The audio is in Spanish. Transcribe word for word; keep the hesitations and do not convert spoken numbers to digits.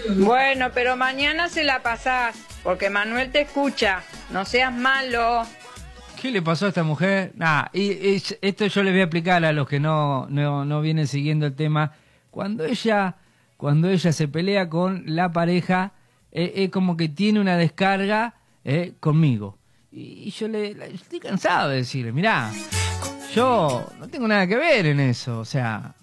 Bueno, pero mañana se la pasás, porque Manuel te escucha. No seas malo. ¿Qué le pasó a esta mujer? Nah, y, y esto yo les voy a explicar a los que no, no, no vienen siguiendo el tema. Cuando ella, cuando ella se pelea con la pareja, eh, es como que tiene una descarga eh, conmigo. Y, y yo le, le estoy cansado de decirle, mirá, yo no tengo nada que ver en eso. O sea,